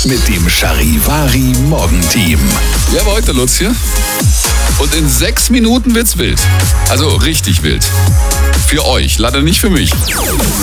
mit dem Charivari Morgenteam. Wer war heute, Lutz, hier? Und in 6 Minuten wird's wild. Also richtig wild. Für euch, leider nicht für mich.